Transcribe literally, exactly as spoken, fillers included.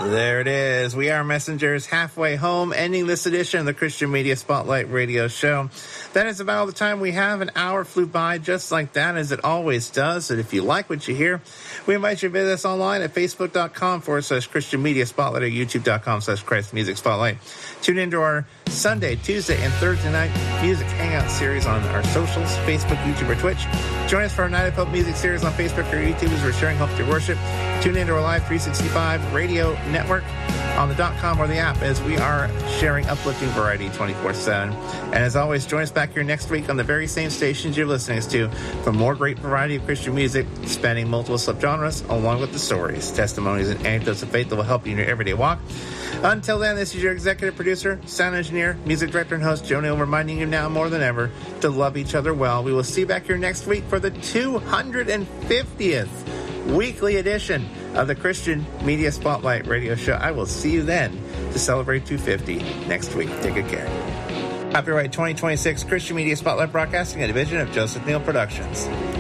There it is. We are messengers halfway home, ending this edition of the Christian Media Spotlight Radio Show. That is about all the time we have. An hour flew by just like that, as it always does. And if you like what you hear, we invite you to visit us online at facebook.com forward slash Christian Media Spotlight or youtube.com slash Christ Music Spotlight. Tune into our Sunday, Tuesday, and Thursday night music hangout series on our socials, Facebook, YouTube, or Twitch. Join us for our Night of Hope music series on Facebook or YouTube as we're sharing hope through worship. Tune into our Live three sixty-five radio network on the .com or the app, as we are sharing uplifting variety twenty-four seven. And as always, join us back here next week on the very same stations you're listening to for more great variety of Christian music spanning multiple subgenres, along with the stories, testimonies, and anecdotes of faith that will help you in your everyday walk. Until then, this is your executive producer, sound engineer, music director, and host, Joe Neal, reminding you now more than ever to love each other well. We will see you back here next week for the two hundred fiftieth weekly edition of the Christian Media Spotlight Radio Show. I will see you then to celebrate two fifty next week. Take good care. Copyright twenty twenty-six Christian Media Spotlight Broadcasting, a division of Joseph Neal Productions.